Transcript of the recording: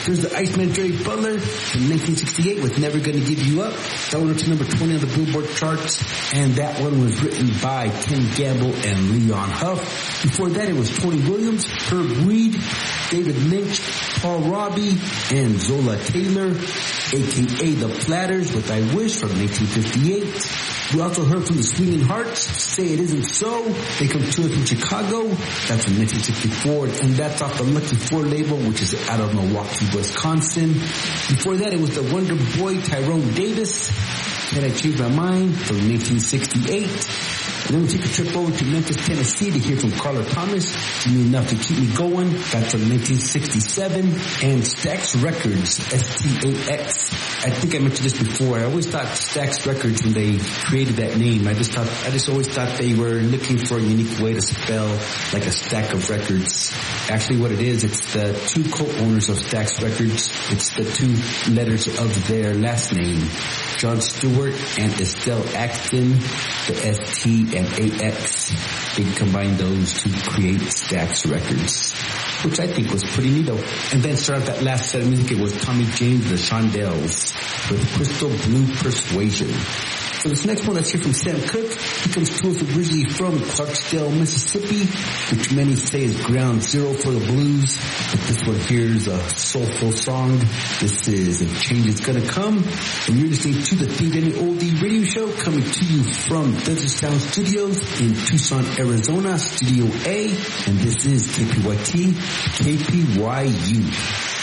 There's the Iceman Jerry Butler from 1968 with Never Gonna Give You Up. That went up to number 20 on the Billboard charts, and that one was written by Ken Gamble and Leon Huff. Before that, it was Tony Williams, Herb Reed, David Lynch, Paul Robbie, and Zola Taylor, a.k.a. The Platters with I Wish from 1958. We also heard from the Swinging Hearts, Say It Isn't So. They come to us from Chicago. That's from 1964, and that's off the Lucky Four label, which is out of Milwaukee, Wisconsin. Before that, it was the Wonder Boy Tyrone Davis, Can I Change My Mind, from 1968. And then we take a trip over to Memphis, Tennessee to hear from Carla Thomas, You Knew Enough to Keep Me Going. That's from 1967. And Stax Records, S-T-A-X. I think I mentioned this before. I always thought Stax Records, when they created that name, I just always thought they were looking for a unique way to spell like a stack of records. Actually what it is, it's the two co-owners of Stax Records. It's the two letters of their last name. John Stewart and Estelle Axton, the S-T and A-X. They combined those to create Stax Records, which I think was pretty neato. And then start out that last set of music, it was Tommy James, the Shondells, with Crystal Blue Persuasion. So this next one, let's hear from Sam Cooke. He comes to us originally from Clarksdale, Mississippi, which many say is ground zero for the blues. But this one here is a soulful song. This is If Change Is Gonna Come. And you're listening to the Think Any Oldie radio show coming to you from Desert Sound Studios in Tucson, Arizona, Studio A. And this is KPYT, KPYU.